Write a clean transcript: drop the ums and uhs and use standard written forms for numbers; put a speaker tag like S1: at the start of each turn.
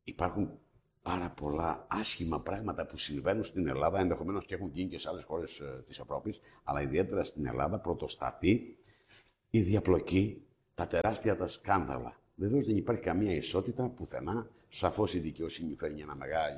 S1: υπάρχουν πάρα πολλά άσχημα πράγματα που συμβαίνουν στην Ελλάδα, ενδεχομένως και έχουν γίνει και σε άλλες χώρες της Ευρώπης, αλλά ιδιαίτερα στην Ελλάδα πρωτοστατεί η διαπλοκή, τα τεράστια τα σκάνδαλα. Βεβαίως δεν υπάρχει καμία ισότητα πουθενά. Σαφώς η δικαιοσύνη φέρνει ένα